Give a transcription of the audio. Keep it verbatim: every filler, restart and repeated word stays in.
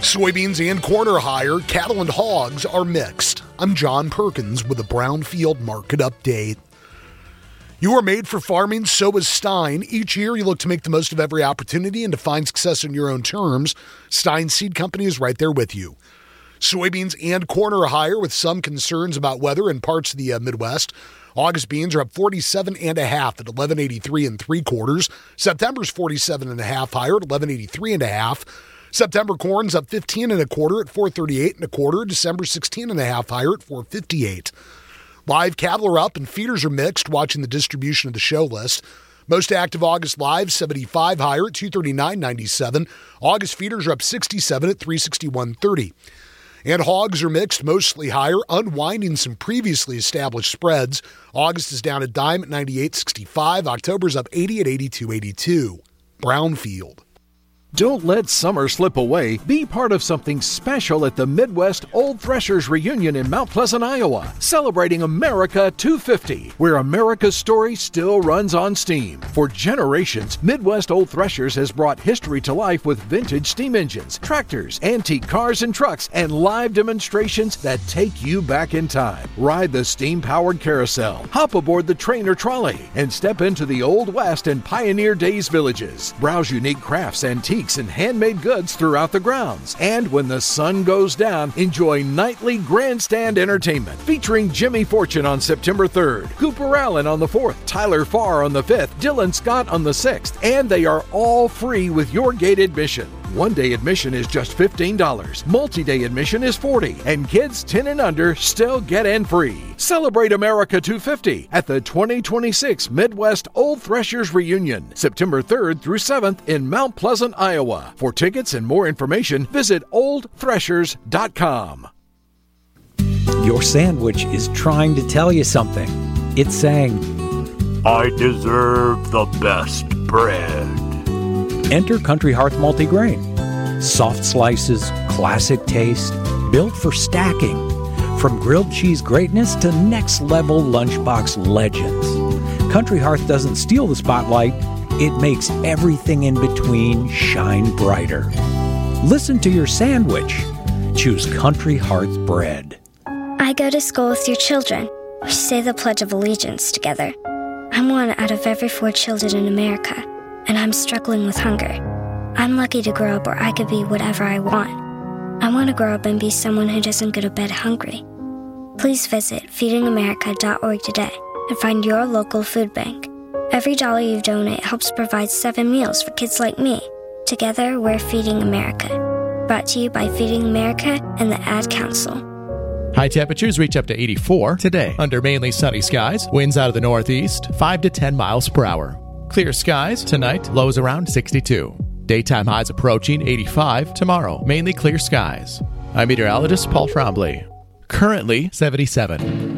Soybeans and corn are higher. Cattle and hogs are mixed. I'm John Perkins with a Brownfield Market Update. You are made for farming, so is Stein. Each year, you look to make the most of every opportunity and to find success on your own terms. Stein Seed Company is right there with you. Soybeans and corn are higher with some concerns about weather in parts of the uh, Midwest. August beans are up forty-seven and a half at eleven eighty-three and three quarters. September's forty-seven and a half higher at eleven eighty-three and a half. September corn's up fifteen and a quarter at four thirty-eight and a quarter. December sixteen and a half higher at four fifty-eight. Live cattle are up and feeders are mixed, watching the distribution of the show list. Most active August live, seventy-five higher at two thirty-nine ninety-seven. August feeders are up sixty-seven at three sixty-one thirty. And hogs are mixed, mostly higher, unwinding some previously established spreads. August is down a dime at ninety-eight sixty-five. October's up eighty at eighty-two eighty-two. Brownfield. Don't let summer slip away. Be part of something special at the Midwest Old Threshers Reunion in Mount Pleasant, Iowa, celebrating America two fifty, where America's story still runs on steam. For generations, Midwest Old Threshers has brought history to life with vintage steam engines, tractors, antique cars and trucks, and live demonstrations that take you back in time. Ride the steam-powered carousel, hop aboard the train or trolley, and step into the Old West and Pioneer Days villages. Browse unique crafts, antiques, and handmade goods throughout the grounds. And when the sun goes down, enjoy nightly grandstand entertainment featuring Jimmy Fortune on September third, Cooper Allen on the fourth, Tyler Farr on the fifth, Dylan Scott on the sixth, and they are all free with your gate admission. One-day admission is just fifteen dollars. Multi-day admission is forty dollars. And kids ten and under still get in free. Celebrate America two fifty at the twenty twenty-six Midwest Old Threshers Reunion, September third through seventh in Mount Pleasant, Iowa. For tickets and more information, visit old threshers dot com. Your sandwich is trying to tell you something. It's saying, I deserve the best bread. Enter Country Hearth Multigrain. Soft slices, classic taste, built for stacking. From grilled cheese greatness to next-level lunchbox legends. Country Hearth doesn't steal the spotlight. It makes everything in between shine brighter. Listen to your sandwich. Choose Country Hearth bread. I go to school with your children. We say the Pledge of Allegiance together. I'm one out of every four children in America, and I'm struggling with hunger. I'm lucky to grow up where I could be whatever I want. I want to grow up and be someone who doesn't go to bed hungry. Please visit feeding america dot org today and find your local food bank. Every dollar you donate helps provide seven meals for kids like me. Together, we're Feeding America. Brought to you by Feeding America and the Ad Council. High temperatures reach up to eighty-four today under mainly sunny skies. Winds out of the northeast, five to ten miles per hour. Clear skies tonight, lows around sixty-two. Daytime highs approaching eighty-five tomorrow. Mainly clear skies. I'm meteorologist Paul Trombley. Currently seventy-seven.